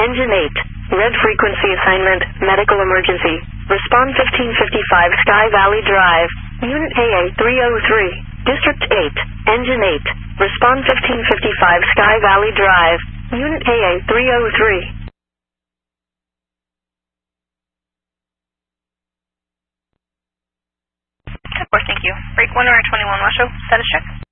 Engine 8. Red frequency assignment, medical emergency. Respond 1555 Sky Valley Drive. Unit AA303. District 8. Engine 8. Respond 1555 Sky Valley Drive. Unit AA303. Of course, thank you. Break 1 or 21 Washoe, status check.